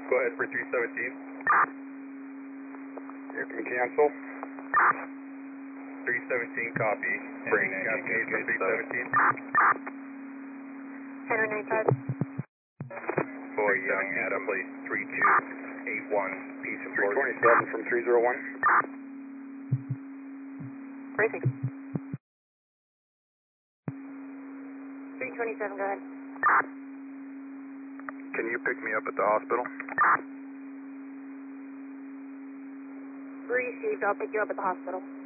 Go ahead for 317. You can cancel. 317 copy. Bring Cascade for 317. Henry 95. Boy Young, Adam, place 3281, Peace and 327 from 301. Racing. 327, go ahead. Can you pick me up at the hospital? Received, I'll pick you up at the hospital.